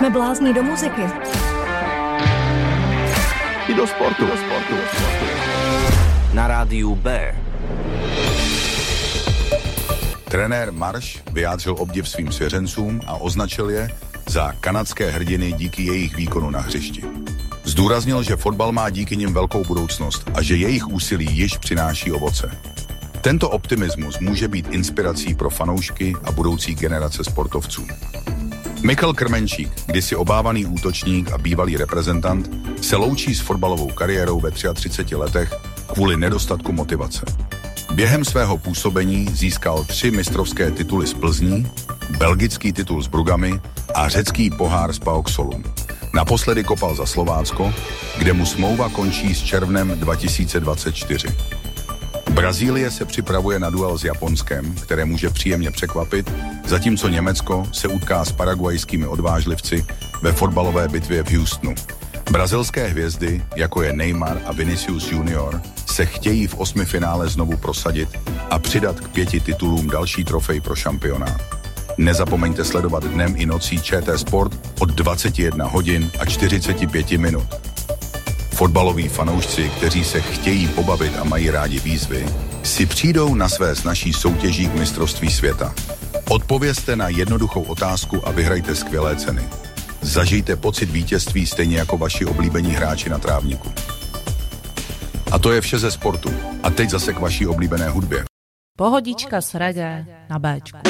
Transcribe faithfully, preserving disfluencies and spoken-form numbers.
Jsme blázni do muziky. I do sportu. Do sportu. Na rádiu B. Trenér Marš vyjádřil obdiv svým svěřencům a označil je za kanadské hrdiny díky jejich výkonu na hřišti. Zdůraznil, že fotbal má díky nim velkou budoucnost a že jejich úsilí již přináší ovoce. Tento optimismus může být inspirací pro fanoušky a budoucí generace sportovců. Michal Krmenčík, kdysi obávaný útočník a bývalý reprezentant, se loučí s fotbalovou kariérou ve třiatřiceti třech letech kvůli nedostatku motivace. Během svého působení získal tři mistrovské tituly z Plzní, belgický titul s Brugami a řecký pohár z PAOK Solun. Naposledy kopal za Slovácko, kde mu smlouva končí s červnem dva tisíce dvacet čtyři. Brazílie se připravuje na duel s Japonskem, které může příjemně překvapit, zatímco Německo se utká s paraguajskými odvážlivci ve fotbalové bitvě v Houstonu. Brazilské hvězdy, jako je Neymar a Vinicius junior, se chtějí v osmifinále znovu prosadit a přidat k pěti titulům další trofej pro šampionát. Nezapomeňte sledovat dnem i nocí ČT Sport od dvacet jedna hodin a čtyřicet pět minut. Fotbaloví fanoušci, kteří se chtějí pobavit a mají rádi výzvy, si přijdou na své s naší soutěží k mistrovství světa. Odpovězte na jednoduchou otázku a vyhrajte skvělé ceny. Zažijte pocit vítězství stejně jako vaši oblíbení hráči na trávníku. A to je vše ze sportu. A teď zase k vaší oblíbené hudbě. Pohodička srede na Béčku.